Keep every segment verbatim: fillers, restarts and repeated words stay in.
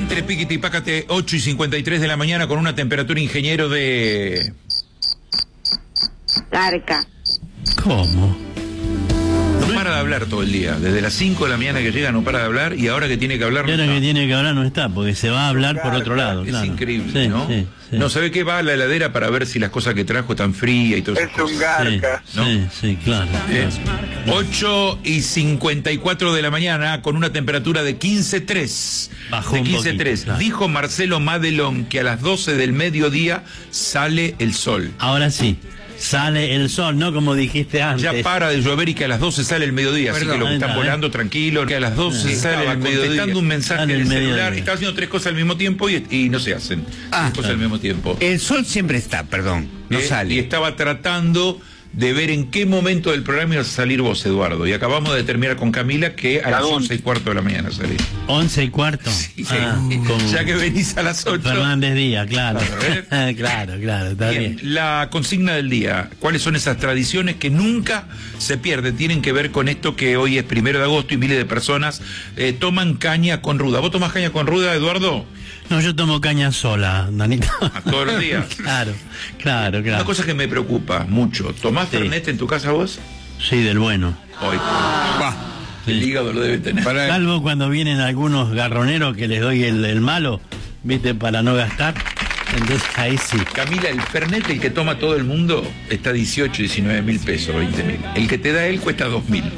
Entre Piquete y Pácate, ocho y cincuenta y tres de la mañana, con una temperatura, ingeniero, de... Garca. ¿Cómo? No para de hablar todo el día. Desde las cinco de la mañana que llega no para de hablar, y ahora que tiene que hablar no Ahora está. que tiene que hablar no está, porque se va a hablar por otro lado. Es Claro. increíble, Sí, ¿no? sí, sí. No sabe qué va a la heladera para ver si las cosas que trajo están frías y todo eso. Es un garca. Sí, ¿no? sí, sí, claro. Eh, claro. ocho y cincuenta y cuatro de la mañana, con una temperatura de quince punto tres. Bajó De un quince punto poquito, tres. claro. Dijo Marcelo Madelón que a las doce del mediodía sale el sol. Ahora sí, sale el sol, no como dijiste antes. Ya para de llover y que a las doce sale el mediodía. Perdón, así que lo que ahí están está, volando, ¿eh? tranquilo, que a las doce Sí, sale el mediodía. Contestando un mensaje Sale en el el celular. mediodía. Está haciendo tres cosas al mismo tiempo y, y no se hacen. Ah, tres cosas al mismo tiempo. El sol siempre está, perdón, no Eh, sale. Y estaba tratando de ver en qué momento del programa ibas a salir vos, Eduardo. Y acabamos de terminar con Camila, que a las once y cuarto de la mañana salís. Once y cuarto. Sí, Ah, con ya que venís a las ocho. Fernández Díaz, claro. Claro, claro, claro, está Bien, bien. la consigna del día. ¿Cuáles son esas tradiciones que nunca se pierden? Tienen que ver con esto que hoy es primero de agosto y miles de personas eh, toman caña con ruda. ¿Vos tomás caña con ruda, Eduardo? No, yo tomo caña sola, Danito. ¿A todos los días? Claro, claro, Una claro. cosa que me preocupa mucho. ¿Tomás Sí. Fernet en tu casa vos? Sí, del bueno. Hoy. Bah, El Sí. hígado lo debe tener. para- Salvo cuando vienen algunos garroneros que les doy el, el malo, viste, para no gastar. Entonces ahí sí. Camila, el Fernet, el que toma todo el mundo, está dieciocho, diecinueve mil pesos, veinte mil. El que te da él cuesta dos mil.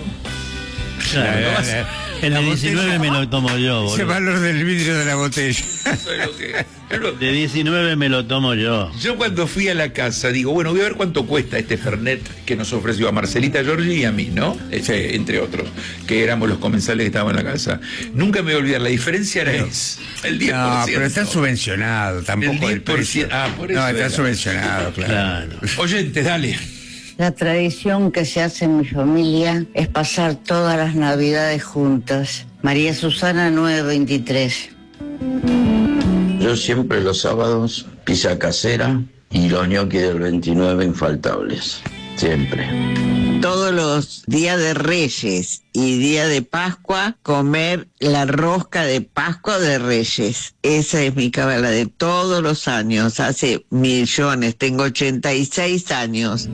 Claro. la- la- El la de diecinueve me lo tomo yo, Ese boludo. valor del vidrio de la botella. Eso es lo que- es lo- De diecinueve me lo tomo yo. Yo cuando fui a la casa digo, bueno, voy a ver cuánto cuesta este Fernet que nos ofreció a Marcelita Giorgi y a mí, ¿no? Este, entre otros, que éramos los comensales que estaban en la casa. Nunca me voy a olvidar, la diferencia era es el diez por ciento. No, pero está subvencionado, tampoco El el, diez por precio. ciento. Ah, por eso No, está era. subvencionado, claro. Claro. Oyentes, dale. La tradición que se hace en mi familia es pasar todas las navidades juntas. María Susana nueve veintitrés. Yo siempre los sábados pizza casera y los ñoquis del veintinueve infaltables. Siempre. Todos los días de Reyes y día de Pascua, comer la rosca de Pascua de Reyes. Esa es mi cábala de todos los años, hace millones, tengo ochenta y seis años.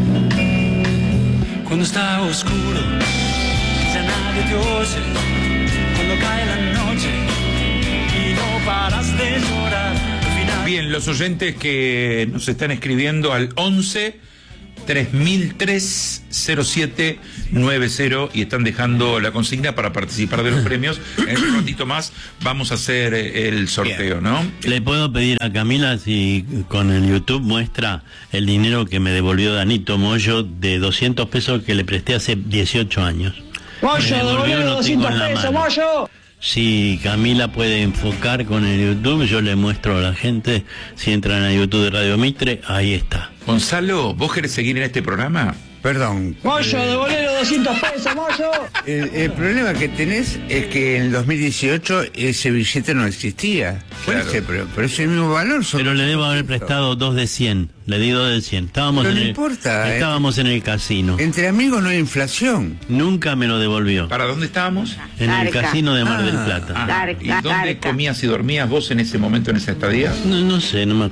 Cuando está oscuro, ya nadie te oye. Cuando cae la noche y no paras de llorar. Al final... Bien, los oyentes que nos están escribiendo al once tres mil tres cero siete nueve cero y están dejando la consigna para participar de los premios. En un ratito más vamos a hacer eh, el sorteo, ¿no? Le puedo pedir a Camila si con el YouTube muestra el dinero que me devolvió Danito Moyo de doscientos pesos que le presté hace dieciocho años. Moyo, Me devolvió, devolvió no tengo doscientos en la pesos, mano. Moyo. Si Camila puede enfocar con el YouTube, yo le muestro a la gente. Si entran a YouTube de Radio Mitre, ahí está. Gonzalo, ¿vos querés seguir en este programa? Perdón. Moyo, devolvió doscientos pesos, Moyo. El, el problema que tenés es que en el dos mil dieciocho ese billete no existía. Claro. Puede ser, pero, pero es el mismo valor. son Pero le debo haber doscientos. prestado dos de cien. Le di dos de cien. Estábamos, Pero en no el, importa, eh. estábamos en el casino. Entre amigos no hay inflación. Nunca me lo devolvió. ¿Para dónde estábamos? En el Garca. casino de Mar del Ah. Plata. Ah, Garca, ¿y dónde Garca. comías y dormías vos en ese momento, en esa estadía? No, no sé, no me